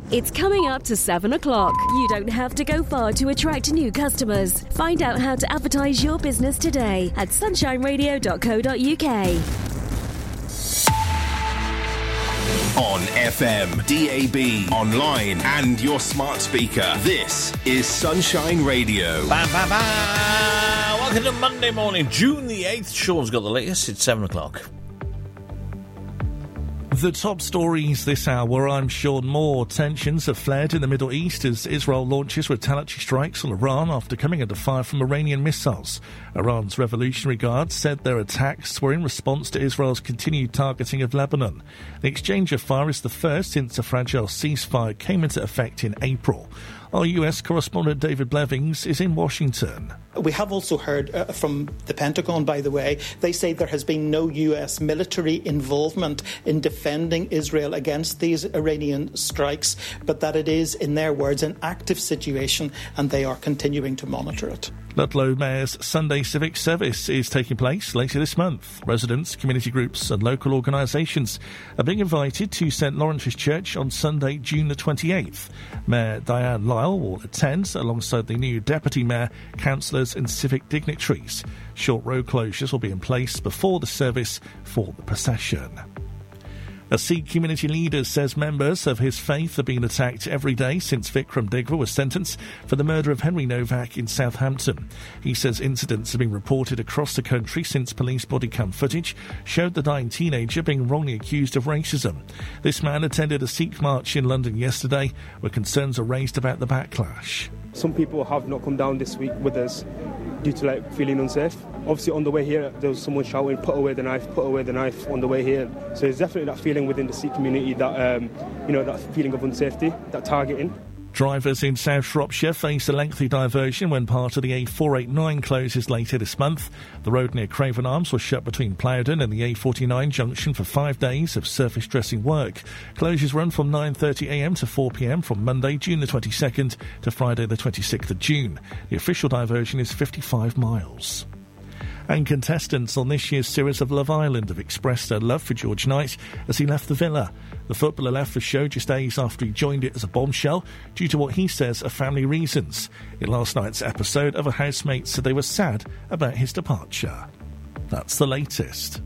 It's coming up to 7 o'clock. You don't have to go far to attract new customers. Find out how to advertise your business today at sunshineradio.co.uk. On FM, DAB, online and your smart speaker. This is Sunshine Radio. Bam, bam, bam. Welcome to Monday morning, June the 8th. Sean's got the latest. It's 7 o'clock. The top stories this hour, I'm Sean Moore. Tensions have flared in the Middle East as Israel launches retaliatory strikes on Iran after coming under fire from Iranian missiles. Iran's Revolutionary Guard said their attacks were in response to Israel's continued targeting of Lebanon. The exchange of fire is the first since a fragile ceasefire came into effect in April. Our US correspondent David Blevins is in Washington. We have also heard from the Pentagon, by the way. They say there has been no US military involvement in defending Israel against these Iranian strikes, but that it is, in their words, an active situation and they are continuing to monitor it. Ludlow Mayor's Sunday Civic Service is taking place later this month. Residents, community groups and local organisations are being invited to St Lawrence's Church on Sunday, June the 28th. Mayor Diane Lyle will attend alongside the new Deputy Mayor, councillors and civic dignitaries. Short road closures will be in place before the service for the procession. A Sikh community leader says members of his faith have been attacked every day since Vikram Digwa was sentenced for the murder of Henry Novak in Southampton. He says incidents have been reported across the country since police body cam footage showed the dying teenager being wrongly accused of racism. This man attended a Sikh march in London yesterday where concerns are raised about the backlash. Some people have not come down this week with us due to feeling unsafe. Obviously on the way here there was someone shouting put away the knife on the way here. So there's definitely that feeling within the Sikh community that that feeling of unsafety, that targeting. Drivers in South Shropshire face a lengthy diversion when part of the A489 closes later this month. The road near Craven Arms was shut between Plowden and the A49 junction for 5 days of surface dressing work. Closures run from 9:30am to 4pm from Monday, June the 22nd to Friday the 26th of June. The official diversion is 55 miles. And contestants on this year's series of Love Island have expressed their love for George Knight as he left the villa. The footballer left the show just days after he joined it as a bombshell due to what he says are family reasons. In last night's episode, other housemates said they were sad about his departure. That's the latest.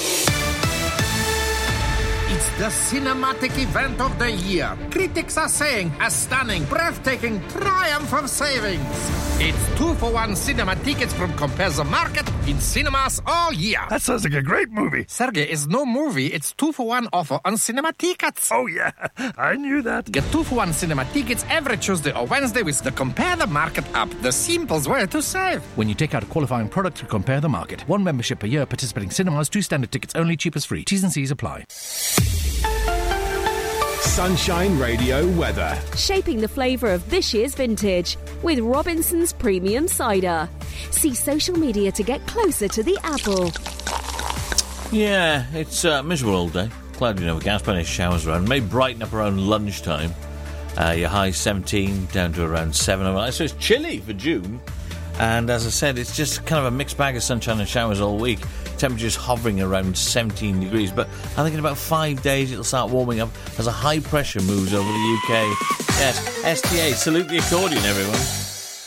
It's the cinematic event of the year. Critics are saying a stunning, breathtaking triumph of savings. It's 2-for-1 cinema tickets from Compare the Market in cinemas all year. That sounds like a great movie. Sergey, it's no movie. It's 2-for-1 offer on cinema tickets. Oh, yeah. I knew that. Get 2-for-1 cinema tickets every Tuesday or Wednesday with the Compare the Market app. The simplest way to save. When you take out a qualifying product to Compare the Market. 1 membership per year, participating cinemas, 2 standard tickets only, cheapest free. T's and C's apply. Sunshine Radio weather. Shaping the flavour of this year's vintage with Robinson's Premium Cider. See social media to get closer to the apple. Yeah, it's miserable all day. Cloudy and overcast, plenty of showers around. May brighten up around lunchtime. Your high 17 down to around 7. So it's chilly for June. And as I said, it's just kind of a mixed bag of sunshine and showers all week. Temperatures hovering around 17 degrees. But I think in about 5 days it'll start warming up as a high pressure moves over the UK. Yes, STA, salute the accordion, everyone.